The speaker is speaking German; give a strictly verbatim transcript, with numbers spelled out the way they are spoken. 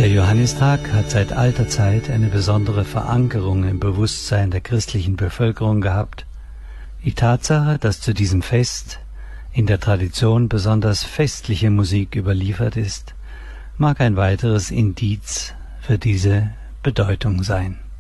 Der Johannistag hat seit alter Zeit eine besondere Verankerung im Bewusstsein der christlichen Bevölkerung gehabt. Die Tatsache, dass zu diesem Fest in der Tradition besonders festliche Musik überliefert ist, mag ein weiteres Indiz für diese Bedeutung sein.